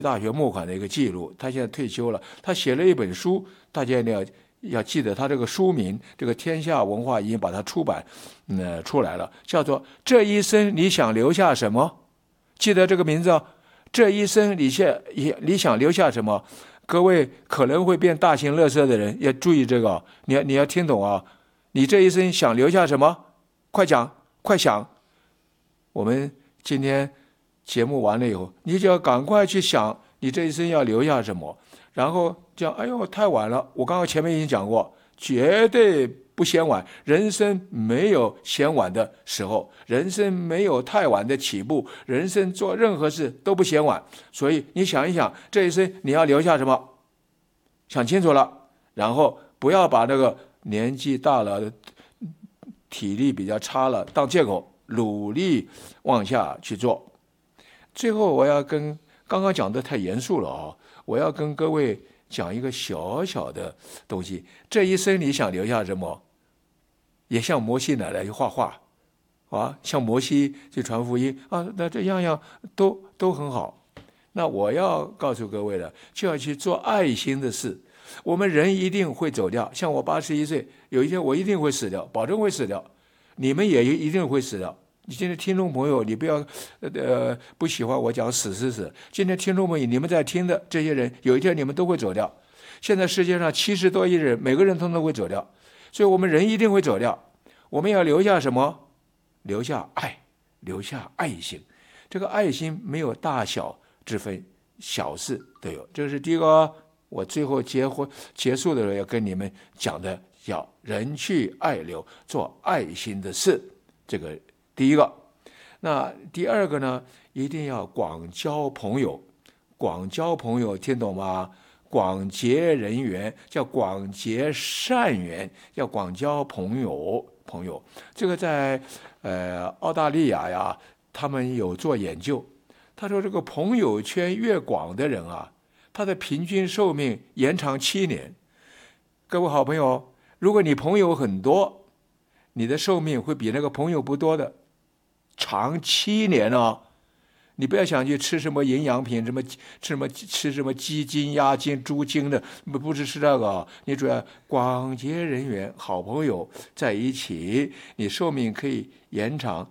大学募款的一个记录。他现在退休了，他写了一本书，大家一定要记得他这个书名，这个天下文化已经把它出版出来了，叫做这一生你想留下什么？记得这个名字哦，这一生你想留下什么？各位可能会变大型垃圾的人要注意这个，你要听懂啊！你这一生想留下什么？快讲，快想！我们今天节目完了以后，你就要赶快去想你这一生要留下什么，然后讲，哎呦，太晚了！我刚刚前面已经讲过，绝对不嫌晚，人生没有嫌晚的时候，人生没有太晚的起步，人生做任何事都不嫌晚。所以你想一想，这一生你要留下什么？想清楚了，然后不要把那个年纪大了、体力比较差了当借口，努力往下去做。最后，我要跟刚刚讲的太严肃了啊，我要跟各位讲一个小小的东西。这一生你想留下什么？也像摩西奶奶去画画啊，像摩西去传福音啊，那这样样都很好。那我要告诉各位的，就要去做爱心的事。我们人一定会走掉，像我81岁，有一天我一定会死掉，保证会死掉。你们也一定会死掉。你今天听众朋友，你不要不喜欢我讲死。今天听众朋友，你们在听的这些人，有一天你们都会走掉。现在世界上70多亿人，每个人都会走掉，所以我们人一定会走掉。我们要留下什么？留下爱，留下爱心。这个爱心没有大小之分，小事都有。这是第一个，我最后结束的时候要跟你们讲的，要人去爱留，做爱心的事。这个第一个。那第二个呢，一定要广交朋友。广交朋友听懂吗？广结人缘，叫广结善缘，要广交朋友。这个在澳大利亚呀，他们有做研究，他说这个朋友圈越广的人啊，他的平均寿命延长7年。各位好朋友，如果你朋友很多，你的寿命会比那个朋友不多的长7年哦。你不要想去吃什么营养品，吃什么鸡精、鸭精、猪精的，不是吃这个。你主要广结人缘，好朋友在一起，你寿命可以延长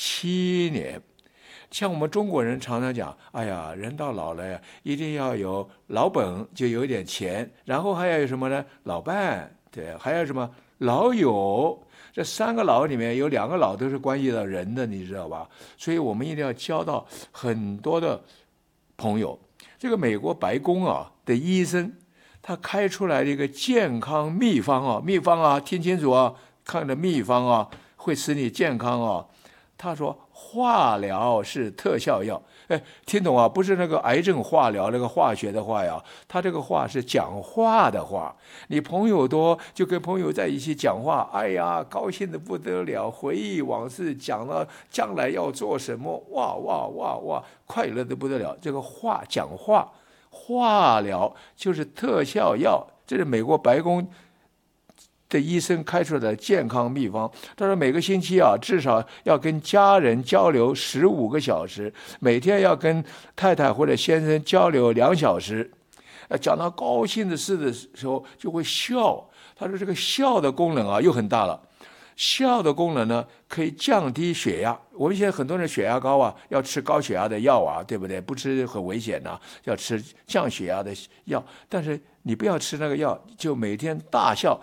7年。像我们中国人常常讲，哎呀，人到老了呀，一定要有老本，就有点钱，然后还要有什么呢？老伴，对，还有什么老友。这3个老里面有2个老都是关系到人的，你知道吧？所以我们一定要交到很多的朋友。这个美国白宫的医生，他开出来的一个健康秘方听清楚啊，看的秘方会使你健康他说化疗是特效药，听懂啊？不是那个癌症化疗那个化学的化呀，他这个话是讲话的话。你朋友多，就跟朋友在一起讲话，哎呀，高兴的不得了，回忆往事，讲了将来要做什么，哇，快乐的不得了。这个讲话，化疗就是特效药，这是美国白宫的医生开出来的健康秘方。他说每个星期至少要跟家人交流15个小时，每天要跟太太或者先生交流2小时。讲到高兴的事的时候就会笑。他说这个笑的功能又很大了。笑的功能呢，可以降低血压。我们现在很多人血压高要吃高血压的药对不对？不吃很危险要吃降血压的药。但是你不要吃那个药，就每天大笑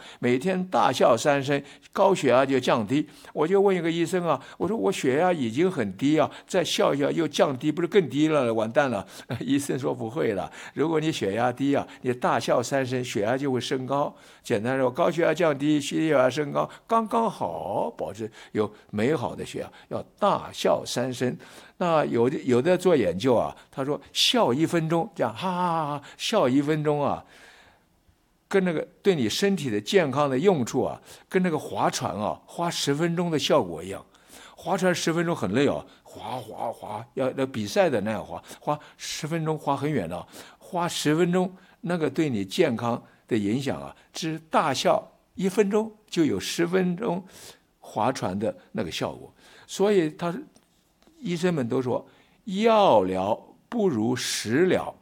3声，高血压就降低。我就问一个医生我说我血压已经很低再笑一笑又降低，不是更低了？完蛋了。医生说不会了，如果你血压低你大笑3声，血压就会升高。简单说，高血压降低，血压升高，刚刚好，保持有美好的血压。要大笑3声。那有的做研究他说笑1分钟，这样哈哈哈笑1分钟跟那个对你身体的健康的用处跟那个划船花10分钟的效果一样。划船10分钟很累划，要比赛的那样划10分钟，划很远花10分钟，那个对你健康的影响只大笑1分钟就有10分钟划船的那个效果。所以医生们都说，药疗不如食疗。